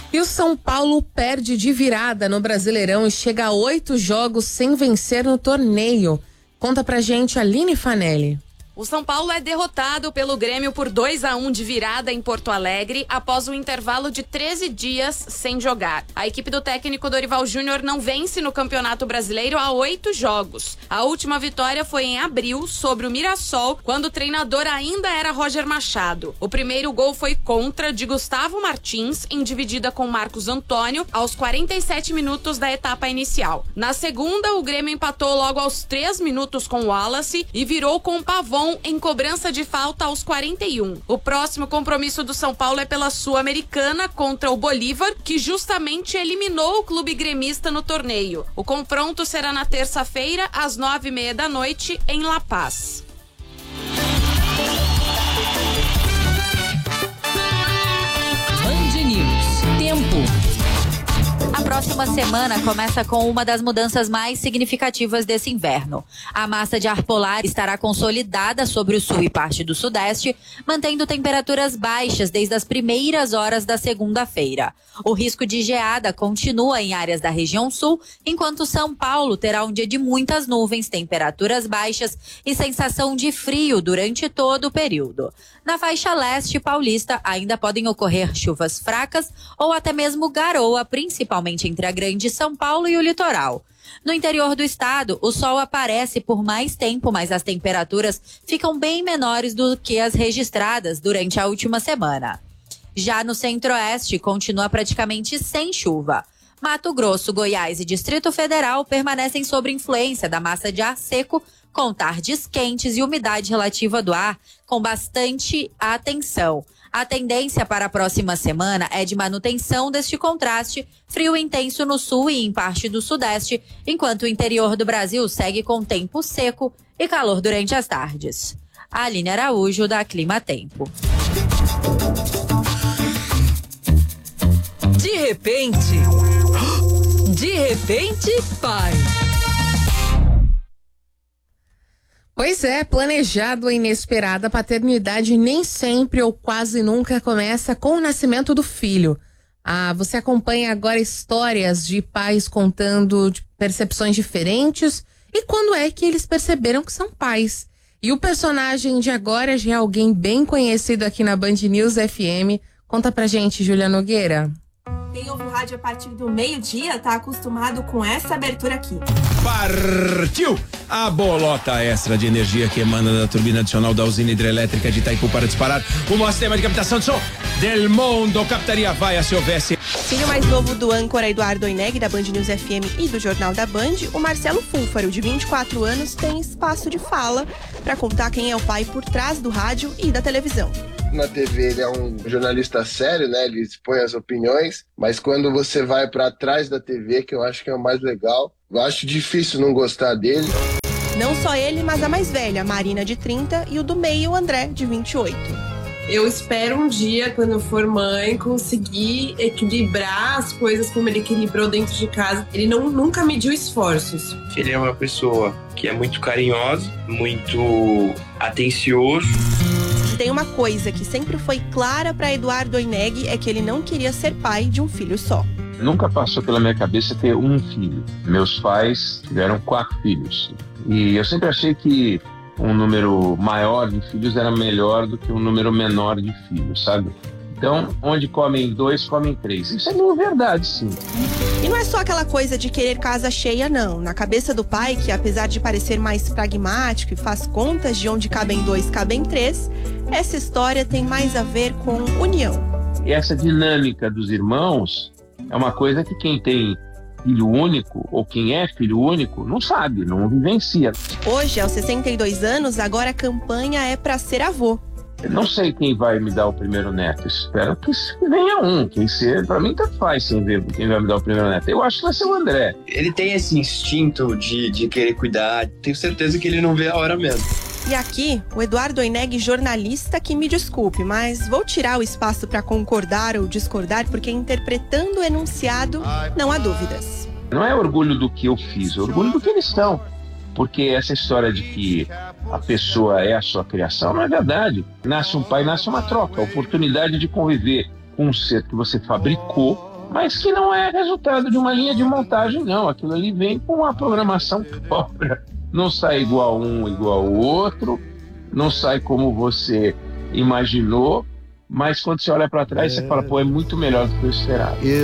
E o São Paulo perde de virada no Brasileirão e chega a 8 jogos sem vencer no torneio. Conta pra gente, Aline Fanelli. O São Paulo é derrotado pelo Grêmio por 2-1 de virada em Porto Alegre após um intervalo de 13 dias sem jogar. A equipe do técnico Dorival Júnior não vence no Campeonato Brasileiro há 8 jogos. A última vitória foi em abril sobre o Mirassol, quando o treinador ainda era Roger Machado. O primeiro gol foi contra de Gustavo Martins, em dividida com Marcos Antônio, aos 47 minutos da etapa inicial. Na segunda, o Grêmio empatou logo aos 3 minutos com o Wallace e virou com o Pavon em cobrança de falta aos 41. O próximo compromisso do São Paulo é pela Sul-Americana contra o Bolívar, que justamente eliminou o clube gremista no torneio. O confronto será na terça-feira, às 9h30 da noite, em La Paz. Band News. Tempo. A próxima semana começa com uma das mudanças mais significativas desse inverno. A massa de ar polar estará consolidada sobre o sul e parte do sudeste, mantendo temperaturas baixas desde as primeiras horas da segunda-feira. O risco de geada continua em áreas da região sul, enquanto São Paulo terá um dia de muitas nuvens, temperaturas baixas e sensação de frio durante todo o período. Na faixa leste paulista ainda podem ocorrer chuvas fracas ou até mesmo garoa, principalmente entre a Grande São Paulo e o litoral. No interior do estado, o sol aparece por mais tempo, mas as temperaturas ficam bem menores do que as registradas durante a última semana. Já no centro-oeste, continua praticamente sem chuva. Mato Grosso, Goiás e Distrito Federal permanecem sob influência da massa de ar seco, com tardes quentes e umidade relativa do ar com bastante atenção. A tendência para a próxima semana é de manutenção deste contraste, frio intenso no sul e em parte do sudeste, enquanto o interior do Brasil segue com tempo seco e calor durante as tardes. Aline Araújo, da Clima Tempo. De repente, pai. Pois é, planejado ou inesperada, a paternidade nem sempre ou quase nunca começa com o nascimento do filho. Você acompanha agora histórias de pais contando de percepções diferentes e quando é que eles perceberam que são pais. E o personagem de agora já é alguém bem conhecido aqui na Band News FM. Conta pra gente, Júlia Nogueira. Quem ouve o rádio a partir do meio-dia tá acostumado com essa abertura aqui. Partiu! A bolota extra de energia que emana da turbina adicional da usina hidrelétrica de Itaipu para disparar o maior sistema de captação de som del mundo. Captaria vaia se houvesse. Filho mais novo do âncora Eduardo Oineg, da Band News FM e do Jornal da Band, o Marcelo Fúlfaro, de 24 anos, tem espaço de fala para contar quem é o pai por trás do rádio e da televisão. Na TV ele é um jornalista sério, né? Ele expõe as opiniões, mas quando você vai para trás da TV, que eu acho que é o mais legal, eu acho difícil não gostar dele. Não só ele, mas a mais velha, Marina, de 30, e o do meio, o André, de 28. Eu espero um dia, quando eu for mãe, conseguir equilibrar as coisas como ele equilibrou dentro de casa. Ele nunca mediu esforços. Ele é uma pessoa que é muito carinhosa, muito atencioso. Tem uma coisa que sempre foi clara para Eduardo Oineg, é que ele não queria ser pai de um filho só. Nunca passou pela minha cabeça ter um filho. Meus pais tiveram 4 filhos. E eu sempre achei que um número maior de filhos era melhor do que um número menor de filhos, sabe? Então, onde comem 2, comem 3. Isso é meio verdade, sim. E não é só aquela coisa de querer casa cheia, não. Na cabeça do pai, que apesar de parecer mais pragmático e faz contas de onde cabem 2, cabem 3, essa história tem mais a ver com união. E essa dinâmica dos irmãos é uma coisa que quem tem filho único, ou quem é filho único, não sabe, não vivencia. Hoje, aos 62 anos, agora a campanha é para ser avô. Eu não sei quem vai me dar o primeiro neto. Espero que venha um. Quem ser, pra mim, tanto faz sem ver quem vai me dar o primeiro neto. Eu acho que vai ser o André. Ele tem esse instinto de querer cuidar. Tenho certeza que ele não vê a hora mesmo. E aqui, o Eduardo Oineg, jornalista, que me desculpe, mas vou tirar o espaço para concordar ou discordar, porque interpretando o enunciado, não há dúvidas. Não é orgulho do que eu fiz, é orgulho do que eles são. Porque essa história de que a pessoa é a sua criação não é verdade. Nasce um pai, nasce uma troca. A oportunidade de conviver com um ser que você fabricou mas que não é resultado de uma linha de montagem, não. Aquilo ali vem com uma programação própria. Não sai igual um, igual o outro, não sai como você imaginou, mas quando você olha para trás, você fala, pô, é muito melhor do que eu esperava.